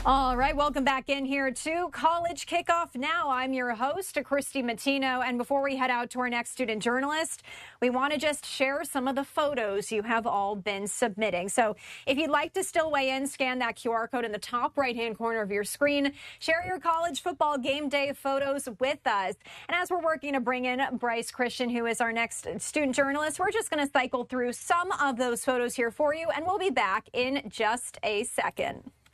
All right, welcome back in here to College Kickoff Now. I'm your host, Christy Matino, and before we head out to our next student journalist, we want to just share some of the photos you have all been submitting. So if you'd like to still weigh in, scan that QR code in the top right-hand corner of your screen. Share your college football game day photos with us. And as we're working to bring in Bryce Christian, who is our next student journalist, we're just going to cycle through some of those photos here for you, and we'll be back in just a second.